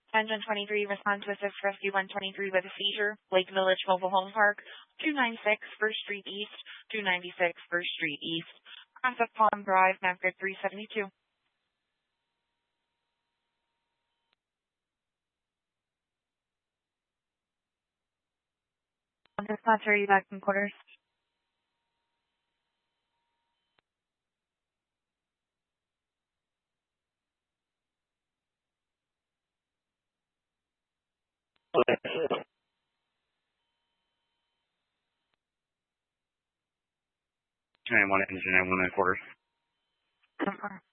Engine 23, respond to assist Rescue 123 with a seizure. Lake Village Mobile Home Park, 296 First Street East, 296 First Street East. Cross of Palm Drive, map grid 372. Dispatch, are you back in quarters? I want engine, I want quarters.